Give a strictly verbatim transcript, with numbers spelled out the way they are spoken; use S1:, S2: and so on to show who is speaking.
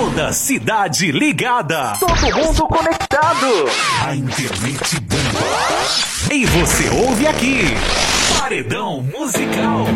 S1: Toda cidade ligada.
S2: Todo mundo conectado.
S1: A internet bomba. E você ouve aqui. Paredão Musical.